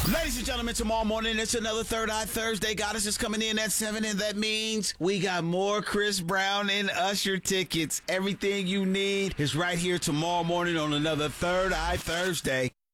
Ladies and gentlemen, tomorrow morning, it's another Third Eye Thursday. Goddess is coming in at 7, and that means we got more Chris Brown and Usher tickets. Everything you need is right here tomorrow morning on another Third Eye Thursday.